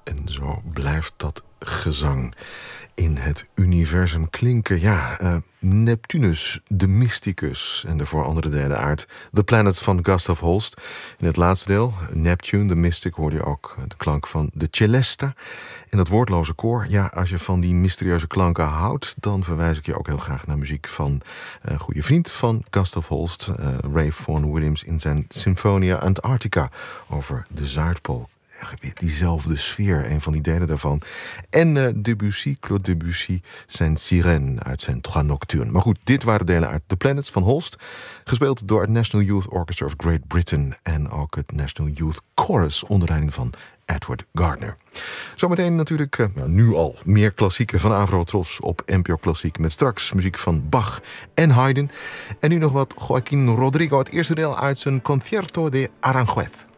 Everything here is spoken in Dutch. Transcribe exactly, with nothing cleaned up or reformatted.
En zo blijft dat gezang in het universum klinken. Ja, uh, Neptunus, de mysticus. En de voor andere delen uit The Planets van Gustav Holst. In het laatste deel, Neptune, de mystic, hoorde je ook de klank van de celesta. En dat woordloze koor, ja, als je van die mysterieuze klanken houdt, dan verwijs ik je ook heel graag naar muziek van een uh, goede vriend van Gustav Holst, uh, Ray Vaughan Williams, in zijn Symphonia Antarctica over de Zuidpool. Diezelfde sfeer, een van die delen daarvan. En uh, Debussy, Claude Debussy, zijn Sirène uit zijn Trois Nocturnes. Maar goed, dit waren delen uit The Planets van Holst, gespeeld door het National Youth Orchestra of Great Britain en ook het National Youth Chorus onder leiding van Edward Gardner. Zometeen natuurlijk, uh, nou, nu al, meer klassieken van Avrotros op N P O Klassiek, met straks muziek van Bach en Haydn. En nu nog wat Joaquín Rodrigo, het eerste deel uit zijn Concierto de Aranjuez.